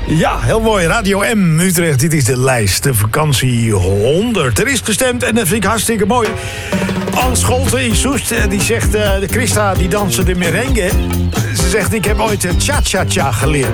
Ja, heel mooi. Radio M Utrecht, dit is de lijst. De vakantie 100. Er is gestemd en dat vind ik hartstikke mooi. Ans Scholte in Soest, die zegt... Christa, die dansen de merengue. Ze zegt, ik heb ooit cha-cha-cha geleerd.